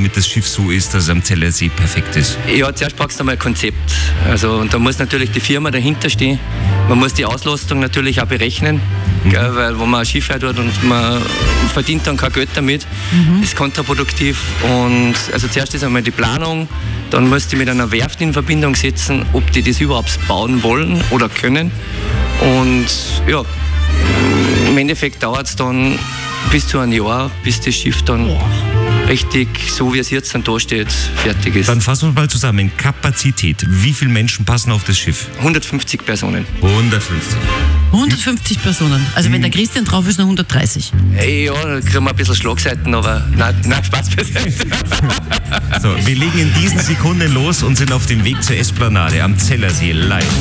damit das Schiff so ist, dass es am Zellersee perfekt ist? Ja, zuerst brauchst du einmal ein Konzept. Also, und da muss natürlich die Firma dahinter stehen. Man muss die Auslastung natürlich auch berechnen, gell, weil wenn man ein Schiff hat und man verdient dann kein Geld damit, ist kontraproduktiv. Und also zuerst ist einmal die Planung, dann musst du mit einer Werft in Verbindung setzen, ob die das überhaupt bauen wollen oder können. Und ja, im Endeffekt dauert es dann bis zu einem Jahr, bis das Schiff dann richtig, so wie es jetzt dann da steht, fertig ist. Dann fassen wir mal zusammen. Kapazität. Wie viele Menschen passen auf das Schiff? 150 Personen. 150. 150 Personen. Also wenn der Christian drauf ist, noch 130. Ja, da kriegen wir ein bisschen Schlagseiten, aber nein, Spaß beiseite. So, wir legen in diesen Sekunden los und sind auf dem Weg zur Esplanade am Zellersee live.